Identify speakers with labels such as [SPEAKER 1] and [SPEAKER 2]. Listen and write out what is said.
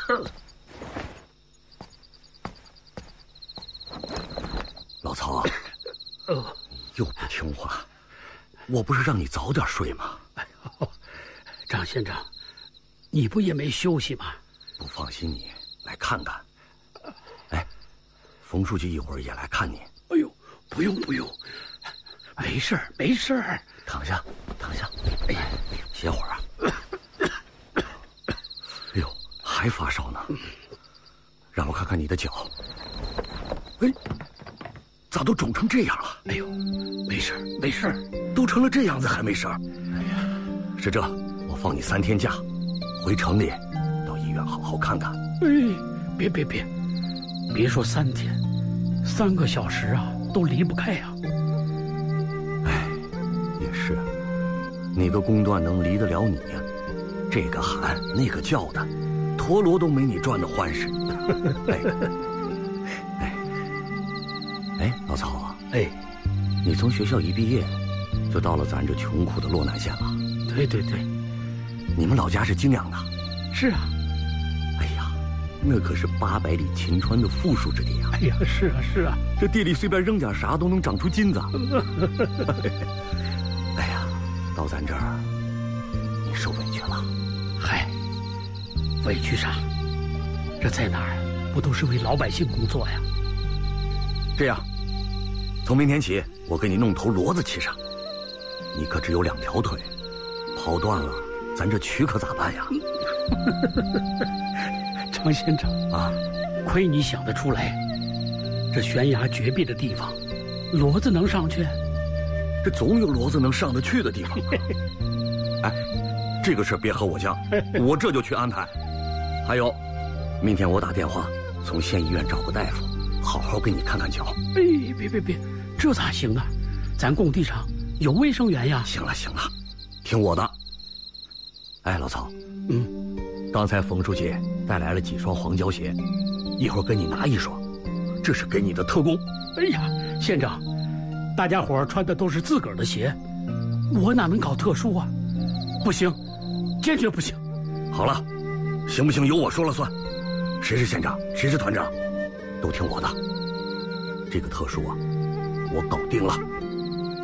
[SPEAKER 1] 老曹啊，又不听话，我不是让你早点睡吗？
[SPEAKER 2] 哎呦，张县长，你不也没休息吗？
[SPEAKER 1] 不放心你，来看看。哎，冯书记一会儿也来看你。
[SPEAKER 2] 哎呦，不用不用，没事儿没事儿。
[SPEAKER 1] 躺下，躺下。哎，歇会儿啊。哎呦，还发烧呢。让我看看你的脚。哎，咋都肿成这样了？
[SPEAKER 2] 哎呦，没事儿没事儿，
[SPEAKER 1] 都成了这样子还没事儿。哎呀，是这，我放你3天假，回城里到医院好好看看。
[SPEAKER 2] 哎，别说3天，3个小时啊都离不开啊。
[SPEAKER 1] 哎，也是，哪个工段能离得了你呀？这个喊那个叫的，陀螺都没你转的欢实。哎，老曹啊，
[SPEAKER 2] 哎，
[SPEAKER 1] 你从学校一毕业，就到了咱这穷苦的洛南县了。
[SPEAKER 2] 对，
[SPEAKER 1] 你们老家是泾阳的？
[SPEAKER 2] 是啊。
[SPEAKER 1] 哎呀，那可是800里秦川的富庶之地啊！
[SPEAKER 2] 哎呀，是啊，
[SPEAKER 1] 这地里随便扔点啥都能长出金子。哎呀，到咱这儿，你受委屈了。
[SPEAKER 2] 嗨，委屈啥？这在哪儿不都是为老百姓工作呀？
[SPEAKER 1] 这样，从明天起，我给你弄头骡子骑上。你可只有2条腿，跑断了，咱这瘸可咋办呀？
[SPEAKER 2] 张县长
[SPEAKER 1] 啊，
[SPEAKER 2] 亏你想得出来，这悬崖绝壁的地方，骡子能上去？
[SPEAKER 1] 这总有骡子能上得去的地方。哎，这个事别和我犟，我这就去安排。还有，明天我打电话从县医院找个大夫，好好给你看看脚。
[SPEAKER 2] 哎，别，这咋行啊？咱工地上有卫生员呀。
[SPEAKER 1] 行了，听我的。哎，老曹，刚才冯书记带来了几双黄胶鞋，一会儿给你拿1双，这是给你的特供。
[SPEAKER 2] 哎呀，县长，大家伙穿的都是自个儿的鞋，我哪能搞特殊啊？不行，坚决不行。
[SPEAKER 1] 好了，行不行由我说了算，谁是县长，谁是团长，都听我的。这个特殊啊，我搞定了。